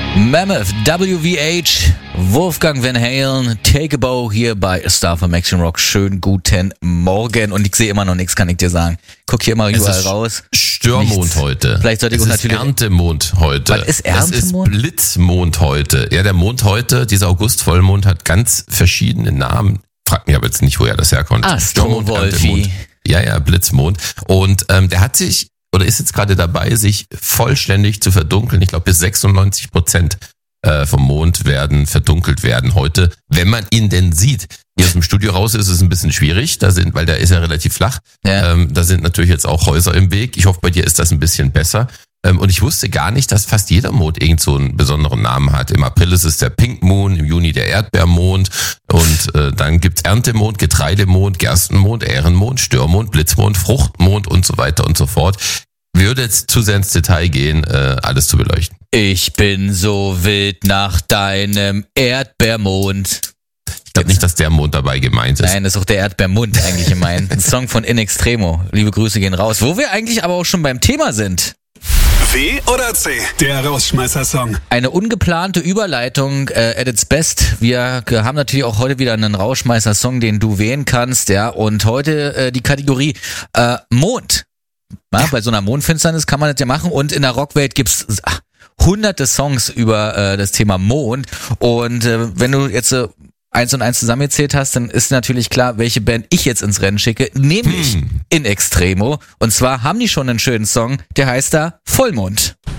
Mammoth, WVH, Wolfgang Van Halen, Take a Bow hier bei Star for Action Rock. Schönen guten Morgen. Und ich sehe immer noch nichts, kann ich dir sagen. Guck hier mal überall raus. Stürmond nichts. Heute. Vielleicht sollte ich natürlich. Erntemond heute. Was ist Erntemond? Es ist Blitzmond heute. Ja, der Mond heute, dieser August-Vollmond hat ganz verschiedene Namen. Frag mich aber jetzt nicht, woher das herkommt. Astro-Wolfi. Ja, Blitzmond. Und der hat sich, oder ist jetzt gerade dabei, sich vollständig zu verdunkeln. Ich glaube, bis 96% vom Mond werden verdunkelt werden heute, wenn man ihn denn sieht. Hier aus dem Studio raus ist es ein bisschen schwierig, weil der ist ja relativ flach. Ja. Da sind natürlich jetzt auch Häuser im Weg. Ich hoffe, bei dir ist das ein bisschen besser. Und ich wusste gar nicht, dass fast jeder Mond irgend so einen besonderen Namen hat. Im April ist es der Pink Moon, im Juni der Erdbeermond und dann gibt's Erntemond, Getreidemond, Gerstenmond, Ährenmond, Störmond, Blitzmond, Fruchtmond und so weiter und so fort. Würde jetzt zu sehr ins Detail gehen, alles zu beleuchten. Ich bin so wild nach deinem Erdbeermond. Ich glaube nicht, dass der Mond dabei gemeint ist. Nein, das ist auch der Erdbeermund eigentlich gemeint. Ein Song von In Extremo. Liebe Grüße gehen raus. Wo wir eigentlich aber auch schon beim Thema sind. W oder C? Der Rausschmeißer-Song. Eine ungeplante Überleitung at its best. Wir haben natürlich auch heute wieder einen Rausschmeißer-Song, den du wählen kannst, ja. Und heute die Kategorie Mond. Ja, bei so einer Mondfinsternis kann man das ja machen. Und in der Rockwelt gibt's hunderte Songs über das Thema Mond. Und wenn du jetzt 1 und 1 zusammengezählt hast, dann ist natürlich klar, welche Band ich jetzt ins Rennen schicke, nämlich In Extremo. Und zwar haben die schon einen schönen Song, der heißt da Vollmond.